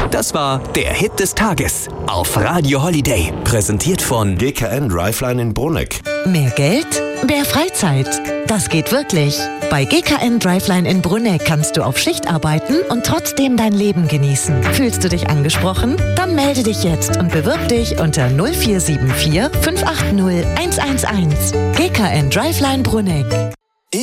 Das war der Hit des Tages auf Radio Holiday. Präsentiert von GKN Driveline in Bruneck. Mehr Geld? Mehr Freizeit. Das geht wirklich. Bei GKN Driveline in Bruneck kannst du auf Schicht arbeiten und trotzdem dein Leben genießen. Fühlst du dich angesprochen? Dann melde dich jetzt und bewirb dich unter 0474 580 111. GKN Driveline Bruneck.